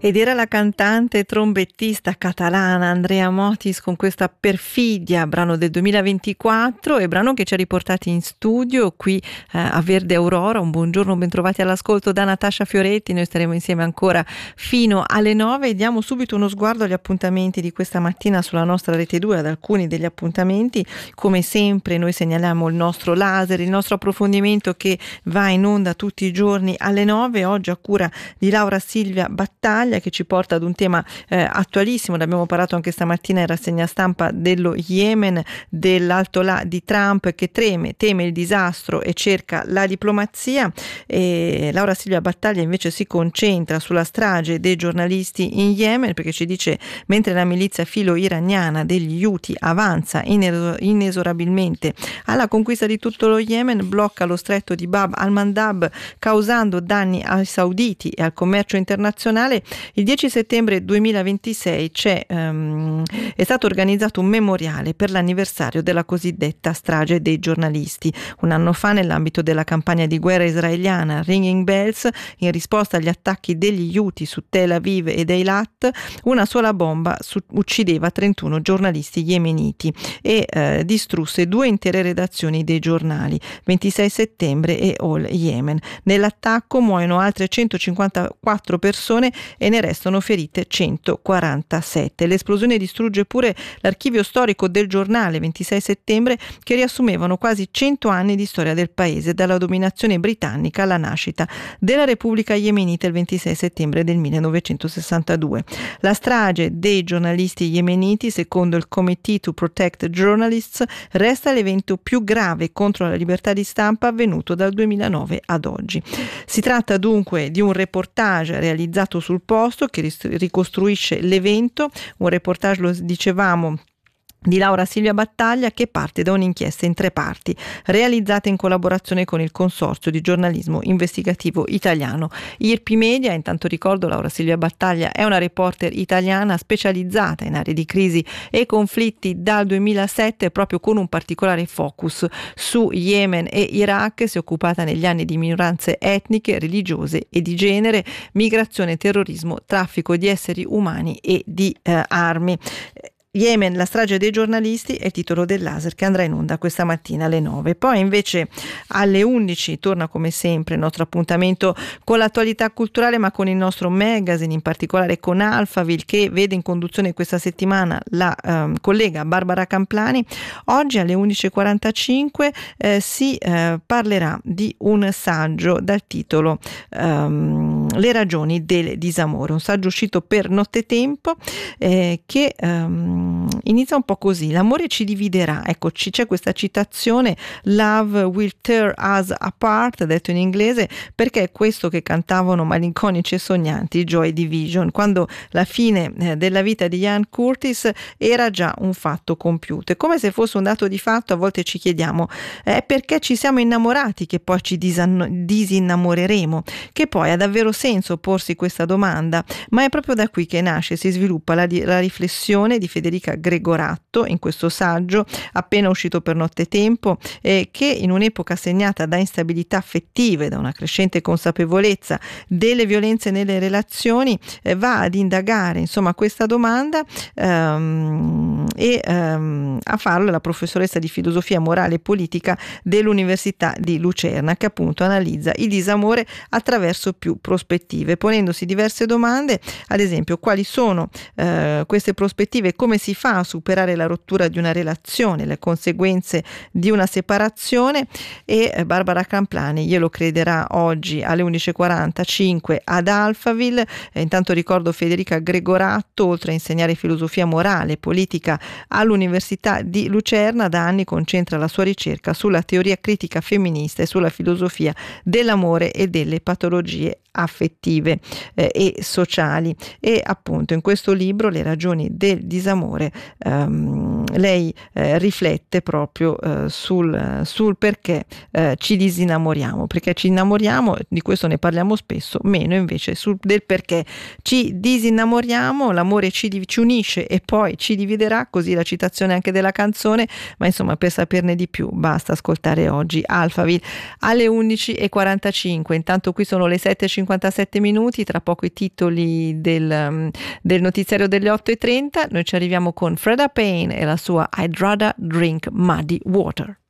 Ed era la cantante e trombettista catalana Andrea Motis con questa Perfidia, brano del 2024 e brano che ci ha riportati in studio qui a Verde Aurora. Un buongiorno, bentrovati all'ascolto da Natascia Fioretti. Noi staremo insieme ancora fino alle 9 e diamo subito uno sguardo agli appuntamenti di questa mattina sulla nostra Rete 2, ad alcuni degli appuntamenti. Come sempre noi segnaliamo il nostro laser, il nostro approfondimento che va in onda tutti i giorni alle 9, oggi a cura di Laura Silvia Battaglia, che ci porta ad un tema attualissimo. Ne abbiamo parlato anche stamattina in rassegna stampa dello Yemen, dell'alto là di Trump che teme il disastro e cerca la diplomazia. E Laura Silvia Battaglia invece si concentra sulla strage dei giornalisti in Yemen, perché ci dice: mentre la milizia filo-iraniana degli Houthi avanza inesorabilmente alla conquista di tutto lo Yemen, blocca lo stretto di Bab al-Mandab causando danni ai sauditi e al commercio internazionale. Il 10 settembre 2026 è stato organizzato un memoriale per l'anniversario della cosiddetta strage dei giornalisti. Un anno fa, nell'ambito della campagna di guerra israeliana Ringing Bells, in risposta agli attacchi degli Houthi su Tel Aviv ed Eilat, una sola bomba uccideva 31 giornalisti yemeniti e distrusse 2 intere redazioni dei giornali, 26 settembre e All Yemen. Nell'attacco muoiono altre 154 persone e ne restano ferite 147. L'esplosione distrugge pure l'archivio storico del giornale 26 settembre, che riassumevano quasi 100 anni di storia del paese, dalla dominazione britannica alla nascita della Repubblica Yemenita il 26 settembre del 1962. La strage dei giornalisti yemeniti, secondo il Committee to Protect Journalists, resta l'evento più grave contro la libertà di stampa avvenuto dal 2009 ad oggi. Si tratta dunque di un reportage realizzato sul posto che ricostruisce l'evento, un reportage, lo dicevamo, di Laura Silvia Battaglia, che parte da un'inchiesta in 3 parti, realizzata in collaborazione con il Consorzio di Giornalismo Investigativo Italiano IRPI Media. Intanto ricordo, Laura Silvia Battaglia è una reporter italiana specializzata in aree di crisi e conflitti dal 2007, proprio con un particolare focus su Yemen e Iraq. Si è occupata negli anni di minoranze etniche, religiose e di genere, migrazione, terrorismo, traffico di esseri umani e di armi. Yemen, la strage dei giornalisti è il titolo del laser che andrà in onda questa mattina alle 9. Poi invece alle 11 torna come sempre il nostro appuntamento con l'attualità culturale, ma con il nostro magazine, in particolare con Alphaville, che vede in conduzione questa settimana la collega Barbara Camplani. Oggi alle 11.45 si parlerà di un saggio dal titolo Le ragioni del disamore, un saggio uscito per Nottetempo che inizia un po' così: l'amore ci dividerà. Eccoci, c'è questa citazione: Love will tear us apart, detto in inglese, perché è questo che cantavano malinconici e sognanti i Joy Division, quando la fine della vita di Ian Curtis era già un fatto compiuto. E come se fosse un dato di fatto, a volte ci chiediamo: è perché ci siamo innamorati che poi ci disinnamoreremo? Che poi ha davvero senso porsi questa domanda? Ma è proprio da qui che nasce e si sviluppa la riflessione di Federica Gregoratto in questo saggio appena uscito per Nottetempo, che in un'epoca segnata da instabilità affettive, da una crescente consapevolezza delle violenze nelle relazioni, va ad indagare insomma questa domanda e a farlo la professoressa di filosofia morale e politica dell'Università di Lucerna, che appunto analizza il disamore attraverso più prospettive, ponendosi diverse domande, ad esempio quali sono queste prospettive, come si fa a superare la rottura di una relazione, le conseguenze di una separazione. E Barbara Camplani glielo crederà oggi alle 11.45 ad Alphaville. Intanto ricordo Federica Gregoratto, oltre a insegnare filosofia morale e politica all'Università di Lucerna, da anni concentra la sua ricerca sulla teoria critica femminista e sulla filosofia dell'amore e delle patologie affettive e sociali. E appunto in questo libro, Le ragioni del disamore, lei riflette proprio sul perché ci disinnamoriamo, perché ci innamoriamo, di questo ne parliamo spesso, meno invece del perché ci disinnamoriamo. L'amore ci unisce e poi ci dividerà, così la citazione anche della canzone, ma insomma per saperne di più basta ascoltare oggi Alphaville alle 11.45. Intanto qui sono le 7.50 57 minuti, tra poco i titoli del notiziario delle 8:30. Noi ci arriviamo con Freda Payne e la sua I'd Rather Drink Muddy Water.